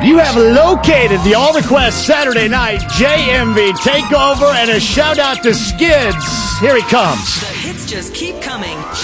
You have located the All Request Saturday Night JMV Takeover, and a shout out to Skids. Here he comes. The hits just keep coming.